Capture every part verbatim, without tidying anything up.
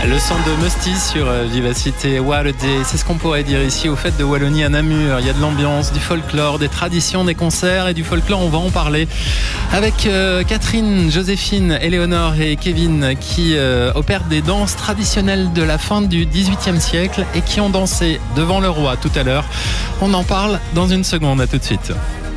Le son de Musty sur Vivacité Wild Day, c'est ce qu'on pourrait dire ici aux fêtes de Wallonie à Namur. Il y a de l'ambiance, du folklore, des traditions, des concerts et du folklore, on va en parler avec euh, Catherine, Joséphine, Éléonore et Kevin qui euh, opèrent des danses traditionnelles de la fin du dix-huitième siècle et qui ont dansé devant le roi tout à l'heure. On en parle dans une seconde, à tout de suite.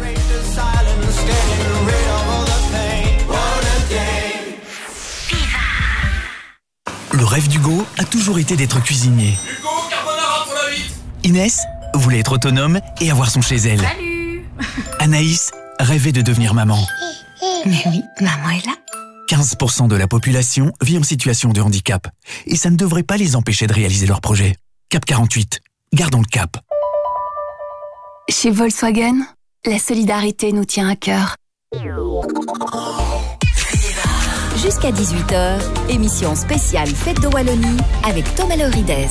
Le rêve d'Hugo a toujours été d'être cuisinier. Hugo, carbonara pour la huit. Inès voulait être autonome et avoir son chez elle. Salut. Anaïs rêvait de devenir maman. Mais oui, maman est là. quinze pour cent de la population vit en situation de handicap. Et ça ne devrait pas les empêcher de réaliser leurs projets. Cap quarante-huit, gardons le cap. Chez Volkswagen, la solidarité nous tient à cœur. Jusqu'à dix-huit heures, émission spéciale Fête de Wallonie avec Thomas Loridez.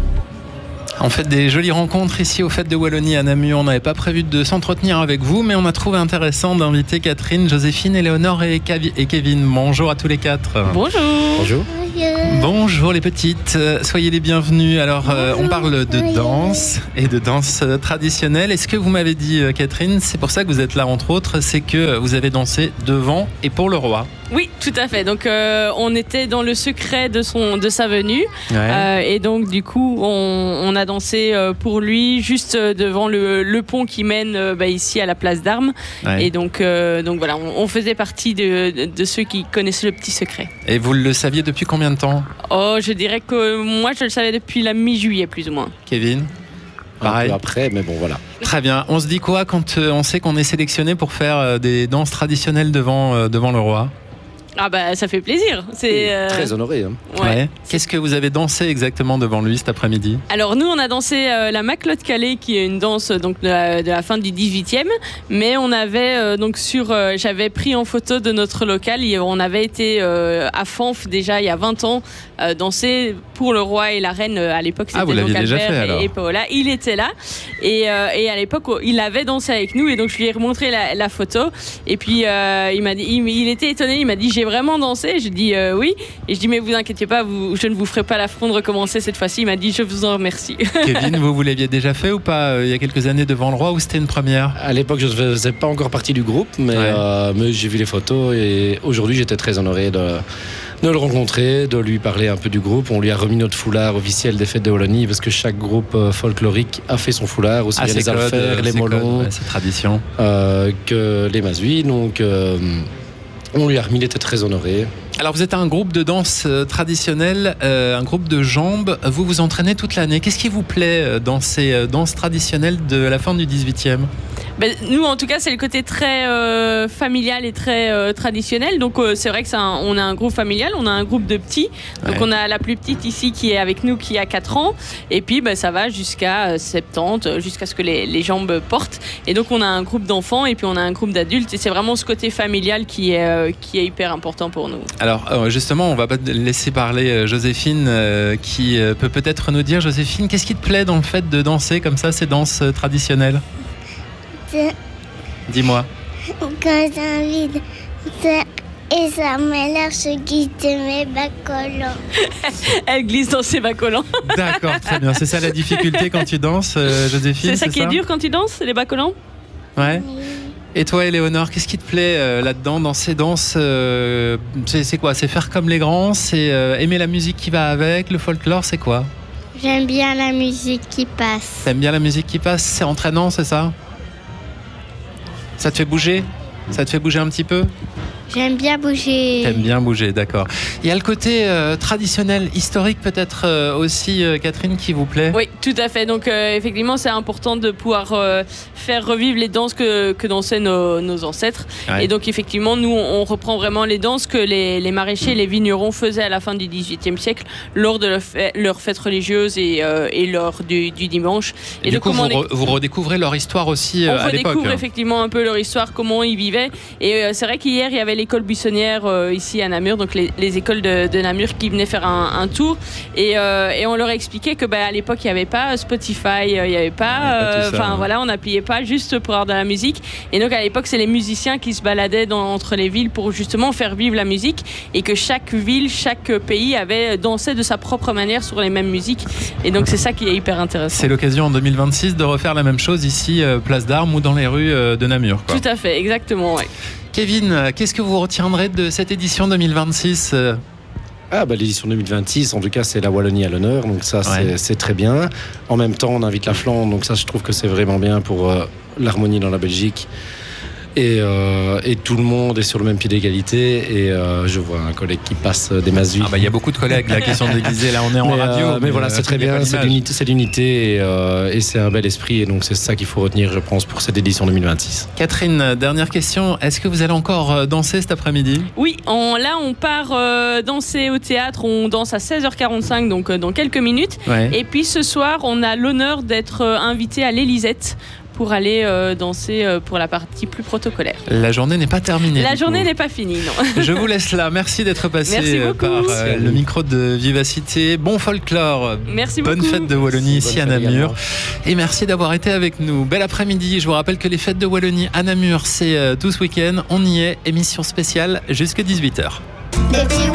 On fait des jolies rencontres ici aux Fêtes de Wallonie à Namur. On n'avait pas prévu de s'entretenir avec vous, mais on a trouvé intéressant d'inviter Catherine, Joséphine, Éléonore et Kevin. Bonjour à tous les quatre. Bonjour. Bonjour. Bonjour les petites, soyez les bienvenues. Alors euh, on parle de danse et de danse traditionnelle. Et ce que vous m'avez dit Catherine, c'est pour ça que vous êtes là entre autres, c'est que vous avez dansé devant et pour le roi. Oui, tout à fait. Donc euh, on était dans le secret de, son, de sa venue. Ouais. Euh, et donc du coup on, on a dansé pour lui juste devant le, le pont qui mène euh, bah, ici à la place d'Armes. Ouais. Et donc, euh, donc voilà, on, on faisait partie de, de, de ceux qui connaissaient le petit secret. Et vous le saviez depuis combien de temps ? Oh, je dirais que moi je le savais depuis la mi-juillet plus ou moins. Kevin ? Pareil. Un peu après, mais bon voilà. Très bien. On se dit quoi quand on sait qu'on est sélectionné pour faire des danses traditionnelles devant, devant le roi ? Ah bah ça fait plaisir. C'est euh... très honoré. Hein. Ouais. Ouais. Qu'est-ce que vous avez dansé exactement devant lui cet après-midi ? Alors nous on a dansé euh, la Maclotte Calais qui est une danse donc de la, de la fin du dix-huitième, mais on avait euh, donc sur euh, j'avais pris en photo de notre local, on avait été euh, à Fanf déjà il y a vingt ans euh, danser pour le roi et la reine à l'époque c'était ah, vous l'aviez donc déjà Albert fait, alors. et, et Paola, il était là et, euh, et à l'époque il avait dansé avec nous et donc je lui ai remontré la, la photo et puis euh, il m'a dit il, il était étonné, il m'a dit j'ai vraiment dansé, je dis euh, oui et je dis mais vous inquiétez pas, vous, je ne vous ferai pas l'affront de recommencer cette fois-ci. Il m'a dit je vous en remercie. Kevin, vous, vous l'aviez déjà fait ou pas euh, il y a quelques années devant le roi ou c'était une première ? À l'époque je ne faisais pas encore partie du groupe mais, ouais. euh, mais j'ai vu les photos et aujourd'hui j'étais très honoré de, de le rencontrer, de lui parler un peu du groupe. On lui a remis notre foulard officiel des Fêtes de Wallonie parce que chaque groupe folklorique a fait son foulard, aussi ah, bien les Alfers, les Molons, ouais, c'est tradition. Euh, que les Mazouis, donc euh, on lui a remis, il était très honoré. Alors vous êtes un groupe de danse euh, traditionnelle, euh, un groupe de jambes, vous vous entraînez toute l'année. Qu'est-ce qui vous plaît euh, dans ces euh, danses traditionnelles de la fin du dix-huitième ? Ben, nous en tout cas c'est le côté très euh, familial et très euh, traditionnel, donc euh, c'est vrai que c'est un, on a un groupe familial, on a un groupe de petits, donc ouais. On a la plus petite ici qui est avec nous qui a quatre ans et puis ben, ça va jusqu'à euh, soixante-dix, jusqu'à ce que les, les jambes portent et donc on a un groupe d'enfants et puis on a un groupe d'adultes et c'est vraiment ce côté familial qui est, euh, qui est hyper important pour nous. Alors justement on va pas laisser parler Joséphine euh, qui euh, peut peut-être nous dire, Joséphine, qu'est-ce qui te plaît dans le fait de danser comme ça ces danses euh, traditionnelles ? Dis-moi. Quand j'ai envie de faire et ça m'a l'air je glisse de mes bas collants. Elle glisse dans ses bas collants. D'accord, très bien. C'est ça la difficulté quand tu danses, euh, Joséphine ? C'est ça c'est qui ça est dur quand tu danses, les bas collants ? Ouais. Oui. Et toi, Éléonore, qu'est-ce qui te plaît euh, là-dedans, dans ces danses euh, c'est, c'est quoi ? C'est faire comme les grands ? C'est euh, aimer la musique qui va avec ? Le folklore, c'est quoi ? J'aime bien la musique qui passe. T'aimes bien la musique qui passe ? C'est entraînant, c'est ça ? Ça te fait bouger ? Ça te fait bouger un petit peu ? J'aime bien bouger. T'aimes bien bouger, d'accord. Il y a le côté euh, traditionnel, historique peut-être euh, aussi, euh, Catherine, qui vous plaît ? Oui, tout à fait. Donc euh, effectivement, c'est important de pouvoir euh, faire revivre les danses que, que dansaient nos, nos ancêtres. Ouais. Et donc effectivement, nous, on reprend vraiment les danses que les, les maraîchers, les vignerons faisaient à la fin du dix-huitième siècle lors de leur, fête, leur fête religieuse et, euh, et lors du, du dimanche. Et, et du coup, vous, re, vous redécouvrez leur histoire aussi euh, à l'époque. On redécouvre effectivement un peu leur histoire, comment ils vivaient. Et euh, c'est vrai qu'hier, il y avait l'école buissonnière euh, ici à Namur, donc les, les écoles de, de Namur qui venaient faire un, un tour et, euh, et on leur expliquait que bah, à l'époque il n'y avait pas Spotify, il n'y avait pas, enfin euh, voilà, on n'appuyait pas juste pour avoir de la musique. Et donc à l'époque c'est les musiciens qui se baladaient dans, entre les villes pour justement faire vivre la musique et que chaque ville, chaque pays avait dansé de sa propre manière sur les mêmes musiques. Et donc c'est ça qui est hyper intéressant. C'est l'occasion en deux mille vingt-six de refaire la même chose ici, euh, place d'Armes ou dans les rues euh, de Namur, quoi. Tout à fait, exactement, ouais. Kevin, qu'est-ce que vous retiendrez de cette édition deux mille vingt-six ? Ah bah l'édition deux mille vingt-six, en tout cas c'est la Wallonie à l'honneur, donc ça c'est, ouais. c'est très bien. En même temps on invite la Flandre, donc ça je trouve que c'est vraiment bien pour euh, l'harmonie dans la Belgique. Et, euh, et tout le monde est sur le même pied d'égalité. Et euh, je vois un collègue qui passe des masses. Ah bah il y a beaucoup de collègues là qui sont déguisés. Là on est en mais, radio. Euh, mais, mais voilà, c'est très bien. C'est l'unité, c'est l'unité et, euh, et c'est un bel esprit. Et donc c'est ça qu'il faut retenir, je pense, pour cette édition deux mille vingt-six. Catherine, dernière question. Est-ce que vous allez encore danser cet après-midi ? Oui, on, là on part euh, danser au théâtre. On danse à seize heures quarante-cinq, donc euh, dans quelques minutes. Ouais. Et puis ce soir, on a l'honneur d'être euh, invité à l'Élysette pour aller euh, danser euh, pour la partie plus protocolaire. La journée n'est pas terminée. La journée n'est pas finie, non. Je vous laisse là. Merci d'être passé Merci par euh, le micro de Vivacité. Bon folklore. Merci Bonne beaucoup. fête de Wallonie ici à Namur. Également. Et merci d'avoir été avec nous. Bel après-midi. Je vous rappelle que les fêtes de Wallonie à Namur, c'est euh, tout ce week-end. On y est. Émission spéciale jusqu'à dix-huit heures. Depuis